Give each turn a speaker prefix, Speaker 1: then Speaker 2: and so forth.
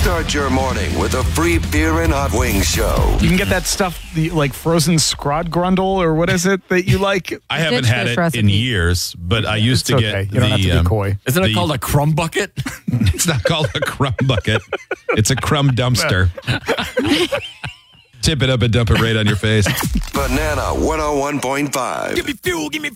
Speaker 1: Start your morning with a free beer and hot wings show.
Speaker 2: You can get that stuff, like frozen Skrodgrundle, or what is it that you like?
Speaker 3: I haven't had it in years, but I used to get
Speaker 2: You don't have to be coy.
Speaker 4: Isn't it called a crumb bucket?
Speaker 3: It's not called a crumb bucket. It's a crumb dumpster. Tip it up and dump it right on your face.
Speaker 1: Banana 101.5.
Speaker 4: Give me fuel, give me